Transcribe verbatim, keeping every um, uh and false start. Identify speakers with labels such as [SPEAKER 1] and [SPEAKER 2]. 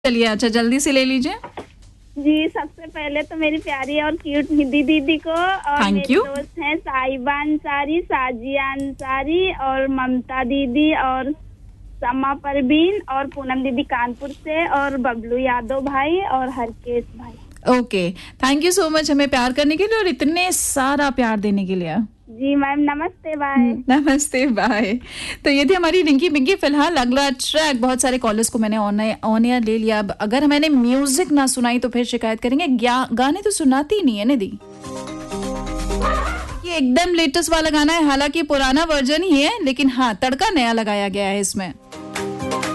[SPEAKER 1] चलिए अच्छा जल्दी से ले लीजिए।
[SPEAKER 2] जी, सबसे पहले तो मेरी प्यारी और क्यूट निधि दीदी को और
[SPEAKER 1] Thank
[SPEAKER 2] मेरे
[SPEAKER 1] you.
[SPEAKER 2] दोस्त हैं साहिबा अंसारी, साजिया अंसारी और ममता दीदी और समा परवीन और पूनम दीदी कानपुर से और बबलू यादव भाई और हरकेश भाई।
[SPEAKER 1] Okay, thank you so much हमें प्यार करने के लिए और इतने सारा प्यार देने के लिए।
[SPEAKER 2] जी मैम, नमस्ते, बाय।
[SPEAKER 1] नमस्ते, बाय। तो ये थी हमारी रिंकी पिंकी। फिलहाल अगला ट्रैक, बहुत सारे कॉलर्स को मैंने ऑन एयर ले लिया। अब अगर मैंने म्यूजिक ना सुनाई तो फिर शिकायत करेंगे। गाने तो सुनाती ही नहीं है निधि। ये एकदम लेटेस्ट वाला गाना है, हालांकि पुराना वर्जन ही है, लेकिन हाँ तड़का नया लगाया गया है इसमें।